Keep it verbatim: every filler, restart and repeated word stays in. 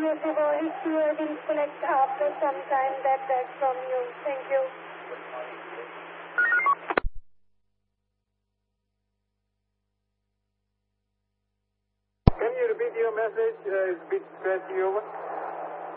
your favor, if you will collect after some time that back from you. Thank you. Can you repeat your message? Uh, it's a bit scratchy over.